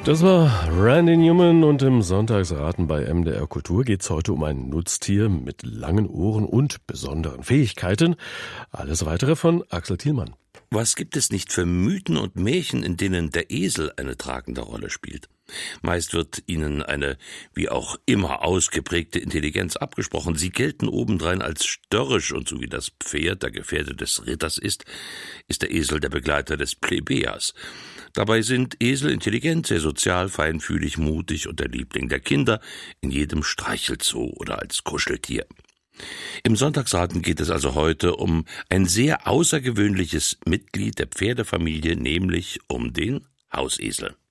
Das war Randy Newman und im Sonntagsraten bei MDR Kultur geht es heute um ein Nutztier mit langen Ohren und besonderen Fähigkeiten. Alles Weitere von Axel Thielmann. Was gibt es nicht für Mythen und Märchen, in denen der Esel eine tragende Rolle spielt? Meist wird ihnen eine wie auch immer ausgeprägte Intelligenz abgesprochen. Sie gelten obendrein als störrisch und so wie das Pferd der Gefährte des Ritters ist der Esel der Begleiter des Plebejers. Dabei sind Esel intelligent, sehr sozial, feinfühlig, mutig und der Liebling der Kinder in jedem Streichelzoo oder als Kuscheltier. Im Sonntagsraten geht es also heute um ein sehr außergewöhnliches Mitglied der Pferdefamilie, nämlich um den Hausesel.